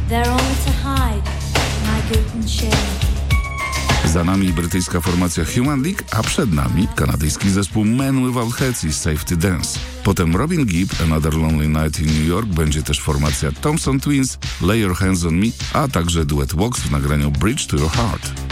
They're only to hide my guilt and shame. Za nami brytyjska formacja Human League, a przed nami kanadyjski zespół Men Without Heads i Safety Dance. Potem Robin Gibb, Another Lonely Night in New York, będzie też formacja Thompson Twins, Lay Your Hands on Me, a także duet Vox w nagraniu Bridge to Your Heart.